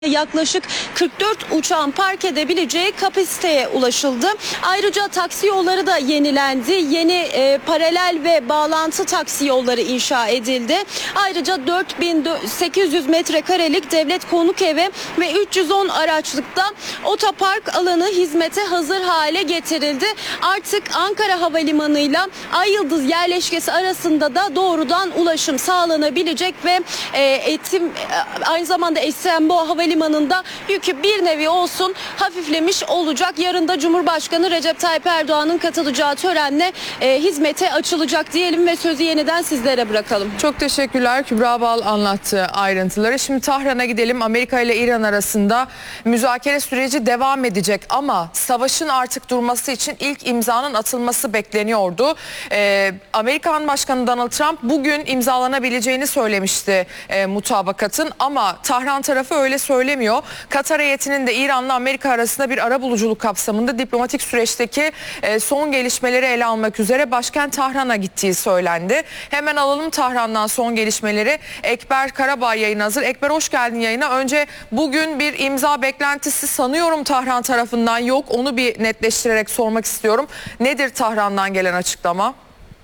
Yaklaşık 44 uçağın park edebileceği kapasiteye ulaşıldı. Ayrıca taksi yolları da yenilendi. Yeni paralel ve bağlantı taksi yolları inşa edildi. Ayrıca 4800 metrekarelik devlet konuk evi ve 310 araçlıkta otopark alanı hizmete hazır hale getirildi. Artık Ankara Havalimanı'yla Ay Yıldız yerleşkesi arasında da doğrudan ulaşım sağlanabilecek ve aynı zamanda Esenboğa Havalimanı'nda yükü bir nevi olsun hafiflemiş olacak. Yarın da Cumhurbaşkanı Recep Tayyip Erdoğan'ın katılacağı törenle hizmete açılacak diyelim ve sözü yeniden sizlere bırakalım. Çok teşekkürler. Kübra Bal anlattı ayrıntıları. Şimdi Tahran'a gidelim. Amerika ile İran arasında müzakere süreci devam edecek ama savaşın artık durması için ilk imzanın atılması bekleniyordu. Amerikan Başkanı Donald Trump bugün imzalanabileceğini söylemişti mutabakatın ama Tahran tarafı öyle söylemiyor. Katar heyetinin de İran'la Amerika arasında bir arabuluculuk kapsamında diplomatik süreçteki son gelişmeleri ele almak üzere başkent Tahran'a gittiği söylendi. Hemen alalım Tahran'dan son gelişmeleri. Ekber Karabağ yayına hazır. Ekber hoş geldin yayına. Önce bugün bir imza beklentisi sanıyorum Tahran tarafından yok. Onu bir netleştirerek sormak istiyorum. Nedir Tahran'dan gelen açıklama?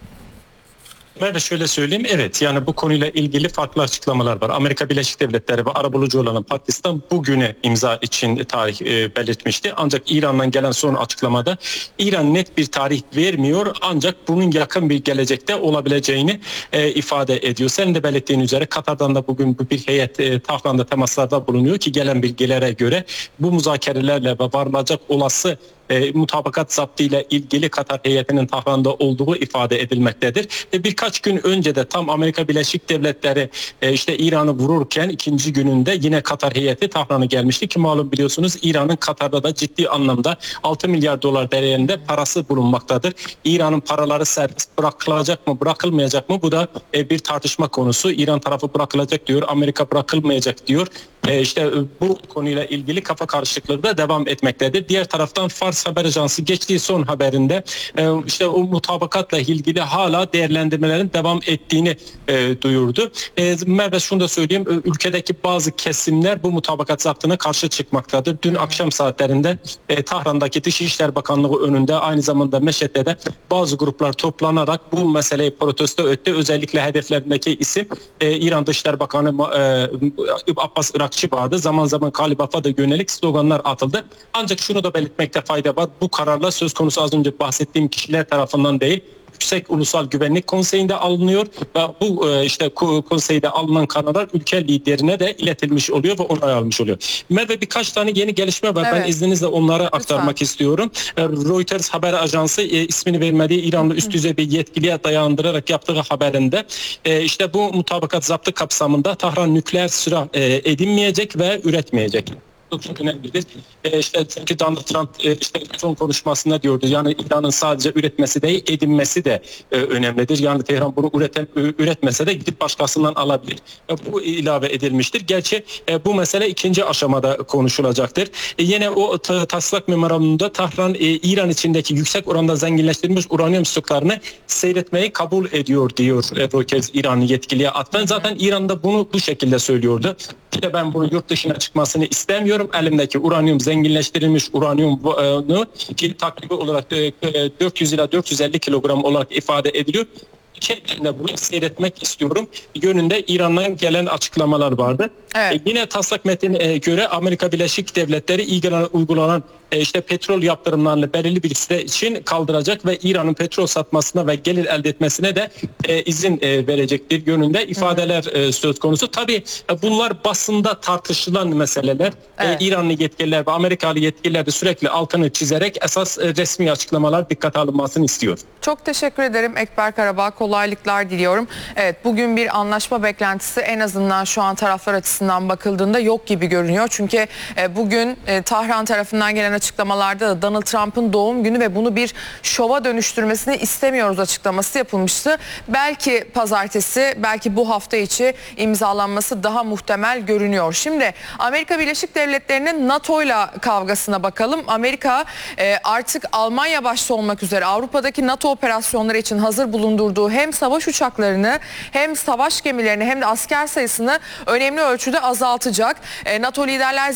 Ben de şöyle söyleyeyim, evet, yani bu konuyla ilgili farklı açıklamalar var. Amerika Birleşik Devletleri ve arabulucu olan Pakistan bugüne imza için tarih belirtmişti. Ancak İran'dan gelen son açıklamada İran net bir tarih vermiyor ancak bunun yakın bir gelecekte olabileceğini ifade ediyor. Senin de belirttiğin üzere Katar'dan da bugün bir heyet Tahran'da temaslarda bulunuyor ki gelen bilgilere göre bu müzakerelerle ve varılacak olası mutabakat zaptı ile ilgili Katar heyetinin Tahran'da olduğu ifade edilmektedir. Birkaç gün önce de tam Amerika Birleşik Devletleri işte İran'ı vururken ikinci gününde yine Katar heyeti Tahran'a gelmişti ki malum biliyorsunuz İran'ın Katar'da da ciddi anlamda 6 milyar dolar değerinde parası bulunmaktadır. İran'ın paraları serbest bırakılacak mı bırakılmayacak mı bu da bir tartışma konusu. İran tarafı bırakılacak diyor, Amerika bırakılmayacak diyor. İşte bu konuyla ilgili kafa karışıklığı da devam etmektedir. Diğer taraftan Fars Haber Ajansı geçtiği son haberinde işte o mutabakatla ilgili hala değerlendirmelerin devam ettiğini duyurdu. Merve şunu da söyleyeyim, ülkedeki bazı kesimler bu mutabakat zaptına karşı çıkmaktadır. Dün akşam saatlerinde Tahran'daki Dışişleri Bakanlığı önünde aynı zamanda Meşet'te de bazı gruplar toplanarak bu meseleyi protesto etti. Özellikle hedeflerindeki isim İran Dışişleri Bakanı Abbas Irakçı vardı. Zaman zaman Kalibaf'a da yönelik sloganlar atıldı. Ancak şunu da belirtmekte fayda var. Bu kararla söz konusu az önce bahsettiğim kişiler tarafından değil, Yüksek Ulusal Güvenlik Konseyi'nde alınıyor ve bu işte konseyde alınan kararlar ülke liderine de iletilmiş oluyor ve onay almış oluyor. Merve birkaç tane yeni gelişme var. Evet. Ben izninizle onları aktarmak istiyorum. Reuters haber ajansı ismini vermediği İranlı üst düzey bir yetkiliye dayandırarak yaptığı haberinde işte bu mutabakat zaptı kapsamında Tahran nükleer silah edinmeyecek ve üretmeyecek. Çok önemlidir. Çünkü Donald Trump işte son konuşmasında diyordu. Yani İran'ın sadece üretmesi değil, edinmesi de önemlidir. Yani Tehran bunu üretmese de gidip başkasından alabilir. Bu ilave edilmiştir. Gerçi bu mesele ikinci aşamada konuşulacaktır. Yine o taslak memorandumunda Tahran İran içindeki yüksek oranda zenginleştirilmiş uranyum stoklarını seyretmeyi kabul ediyor diyor Reuters İranlı yetkiliye atfen. Zaten İran'da bunu bu şekilde söylüyordu. İşte ben bunu yurt dışına çıkmasını istemiyorum. Elimdeki uranyum zenginleştirilmiş uranyumu ki takribi olarak 400 ila 450 kilogram olarak ifade ediliyor. Kendimde bunu seyretmek istiyorum yönünde İran'dan gelen açıklamalar vardı. Evet. Yine taslak metnine göre Amerika Birleşik Devletleri İran'a uygulanan işte petrol yaptırımlarını belirli bir süre için kaldıracak ve İran'ın petrol satmasına ve gelir elde etmesine de izin verecektir yönünde ifadeler söz konusu. Tabii bunlar basında tartışılan meseleler. Evet. İranlı yetkililer ve Amerikalı yetkililer de sürekli altını çizerek esas resmi açıklamalar dikkate alınmasını istiyor. Çok teşekkür ederim Ekber Karabağ. Kolaylıklar diliyorum. Evet, bugün bir anlaşma beklentisi en azından şu an taraflar açısından bakıldığında yok gibi görünüyor. Çünkü bugün Tahran tarafından gelen açıklamalarda da Donald Trump'ın doğum günü ve bunu bir şova dönüştürmesini istemiyoruz açıklaması yapılmıştı. Belki pazartesi, belki bu hafta içi imzalanması daha muhtemel görünüyor. Şimdi Amerika Birleşik Devletleri'nin NATO'yla kavgasına bakalım. Amerika artık Almanya başta olmak üzere Avrupa'daki NATO operasyonları için hazır bulundurduğu hem savaş uçaklarını hem savaş gemilerini hem de asker sayısını önemli ölçüde azaltacak. NATO liderler